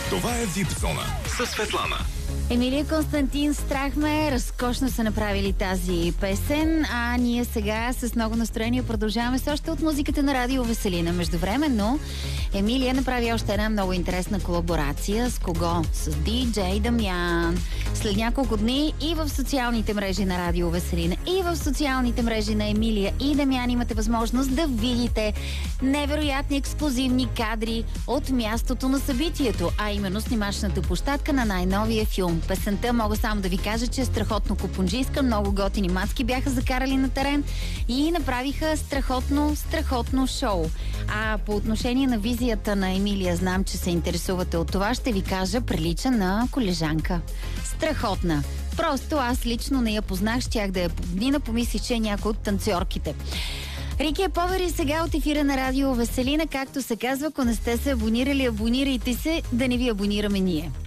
Това е VIP Зона със Светлана. Емилия Константин Страхме разкошно са направили тази песен, а ние сега с много настроение продължаваме с още от музиката на Радио Веселина. Междувременно Емилия направи още една много интересна колаборация. С кого? С DJ Дамян. След няколко дни и в социалните мрежи на Радио Веселина, и в социалните мрежи на Емилия и Дамян имате възможност да видите невероятни ексклузивни кадри от мястото на събитието, а именно снимачната площадка на най-новия филм. Песента, мога само да ви кажа, че е страхотно купунджийска, много готини мацки бяха закарали на терен и направиха страхотно шоу. А по отношение на визията на Емилия, знам, че се интересувате от това, ще ви кажа, прилича на колежанка. Страхотна. Просто аз лично не я познах, щях да я подмина, помислих, че е някой от танцорките. Рики е Повери сега от ефира на Радио Веселина, както се казва, ако не сте се абонирали, абонирайте се, да не ви абонираме ние.